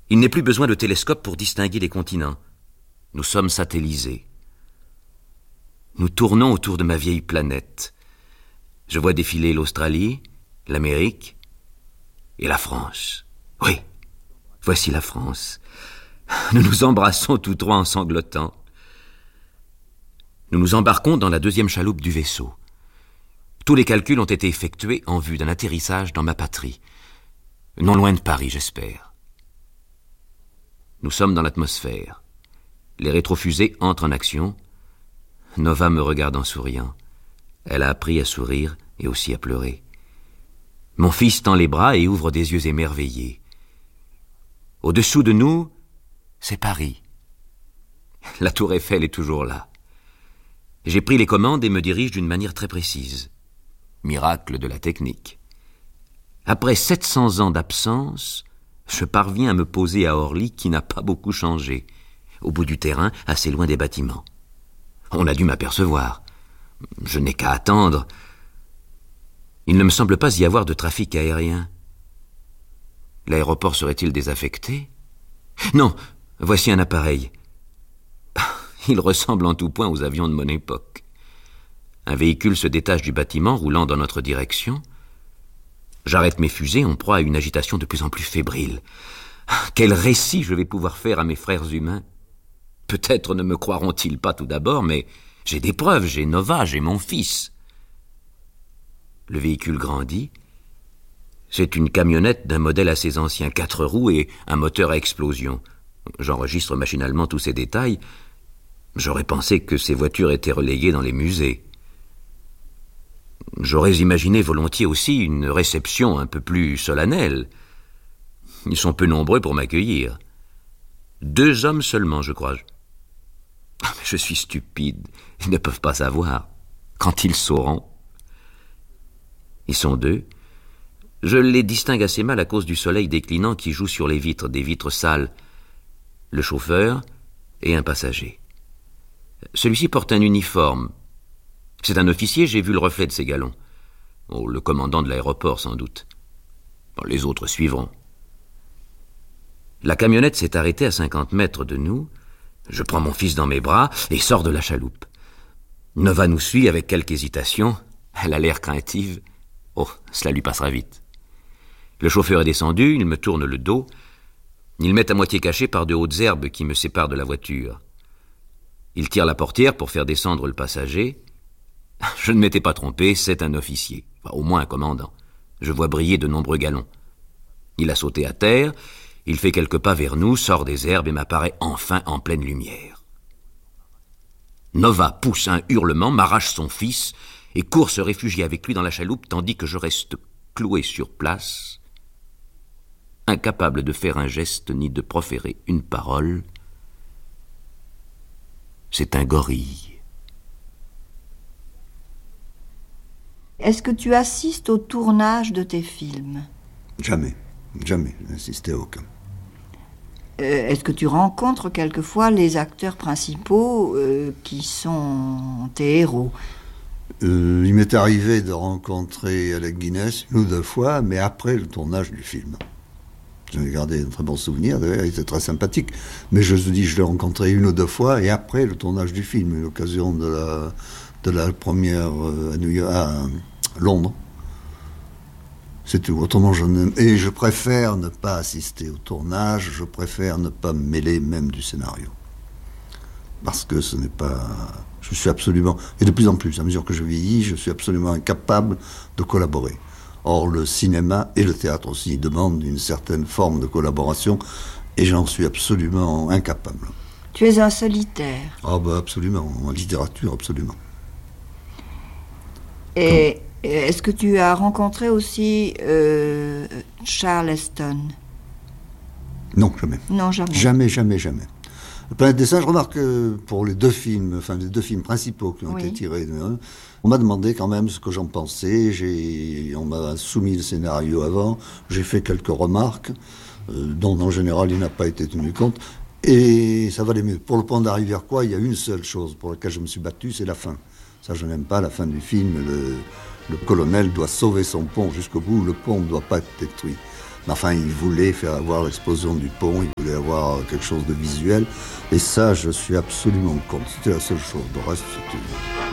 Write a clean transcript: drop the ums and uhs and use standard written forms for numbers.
Il n'est plus besoin de télescope pour distinguer les continents. Nous sommes satellisés. Nous tournons autour de ma vieille planète. Je vois défiler l'Australie, l'Amérique et la France. Oui, voici la France. Nous nous embrassons tous trois en sanglotant. Nous nous embarquons dans la deuxième chaloupe du vaisseau. Tous les calculs ont été effectués en vue d'un atterrissage dans ma patrie. Non loin de Paris, j'espère. Nous sommes dans l'atmosphère. Les rétrofusées entrent en action. Nova me regarde en souriant. Elle a appris à sourire et aussi à pleurer. Mon fils tend les bras et ouvre des yeux émerveillés. Au-dessous de nous, c'est Paris. La tour Eiffel est toujours là. J'ai pris les commandes et me dirige d'une manière très précise. Miracle de la technique. Après 700 ans d'absence, je parviens à me poser à Orly qui n'a pas beaucoup changé, au bout du terrain, assez loin des bâtiments. On a dû m'apercevoir. Je n'ai qu'à attendre. Il ne me semble pas y avoir de trafic aérien. L'aéroport serait-il désaffecté? Non, voici un appareil. Il ressemble en tout point aux avions de mon époque. Un véhicule se détache du bâtiment, roulant dans notre direction. J'arrête mes fusées en proie à une agitation de plus en plus fébrile. Quel récit je vais pouvoir faire à mes frères humains? Peut-être ne me croiront-ils pas tout d'abord, mais j'ai des preuves, j'ai Nova, j'ai mon fils. Le véhicule grandit. C'est une camionnette d'un modèle assez ancien, 4 roues et un moteur à explosion. J'enregistre machinalement tous ces détails. J'aurais pensé que ces voitures étaient reléguées dans les musées. J'aurais imaginé volontiers aussi une réception un peu plus solennelle. Ils sont peu nombreux pour m'accueillir. 2 hommes seulement, je crois. Je suis stupide. Ils ne peuvent pas savoir. Quand ils sauront. Ils sont 2. Je les distingue assez mal à cause du soleil déclinant qui joue sur les vitres, des vitres sales. Le chauffeur et un passager. Celui-ci porte un uniforme. C'est un officier, j'ai vu le reflet de ses galons. Oh, le commandant de l'aéroport, sans doute. Bon, les autres suivront. La camionnette s'est arrêtée à 50 mètres de nous. Je prends mon fils dans mes bras et sors de la chaloupe. Nova nous suit avec quelque hésitation. Elle a l'air craintive. Oh, cela lui passera vite. Le chauffeur est descendu, il me tourne le dos. Il m'est à moitié caché par de hautes herbes qui me séparent de la voiture. Il tire la portière pour faire descendre le passager. Je ne m'étais pas trompé, c'est un officier, enfin, au moins un commandant. Je vois briller de nombreux galons. Il a sauté à terre, il fait quelques pas vers nous, sort des herbes et m'apparaît enfin en pleine lumière. Nova pousse un hurlement, m'arrache son fils et court se réfugier avec lui dans la chaloupe tandis que je reste cloué sur place, incapable de faire un geste ni de proférer une parole. C'est un gorille. Est-ce que tu assistes au tournage de tes films? Jamais, je n'ai assisté à aucun. Est-ce que tu rencontres quelquefois les acteurs principaux qui sont tes héros? Il m'est arrivé de rencontrer Alec Guinness 1 ou 2 fois, mais après le tournage du film. J'en ai gardé un très bon souvenir, d'ailleurs, il était très sympathique. Mais je te dis, je l'ai rencontré 1 ou 2 fois, et après le tournage du film, l'occasion de la première à Londres. C'est tout. Autrement, et je préfère ne pas assister au tournage, je préfère ne pas me mêler même du scénario. Parce que ce n'est pas... Je suis absolument... Et de plus en plus, à mesure que je vieillis, je suis absolument incapable de collaborer. Or, le cinéma et le théâtre aussi demandent une certaine forme de collaboration, et j'en suis absolument incapable. Tu es un solitaire. Ah ben absolument, en littérature, absolument. Et est-ce que tu as rencontré aussi Charleston? Non, jamais. Non, jamais. Jamais. Le Planète des Singes, je remarque que pour les 2 films, enfin les 2 films principaux qui ont été tirés, on m'a demandé quand même ce que j'en pensais. On m'a soumis le scénario avant, j'ai fait quelques remarques, dont en général il n'a pas été tenu compte, et ça valait mieux. Pour le Pont de la Rivière-Quois, il y a une seule chose pour laquelle je me suis battu, c'est la fin. Ça, je n'aime pas la fin du film. Le colonel doit sauver son pont jusqu'au bout, le pont ne doit pas être détruit. Mais enfin, il voulait faire avoir l'explosion du pont, il voulait avoir quelque chose de visuel. Et ça, je suis absolument contre. C'était la seule chose. Le reste, c'était...